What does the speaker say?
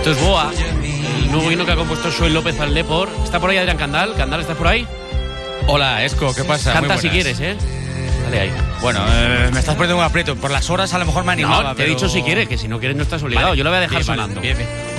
Esto es Boa, el nuevo himno que ha compuesto Xoel López al Depor. ¿Está por ahí Adrián Candal? ¿Candal, estás por ahí? Hola, Esco, ¿qué pasa? Canta si quieres, Dale ahí. Bueno, me estás poniendo un aprieto. Por las horas a lo mejor me animaba. No, te he dicho si quieres, que si no quieres no estás obligado. Vale, yo lo voy a dejar bien, sonando. Vale, bien.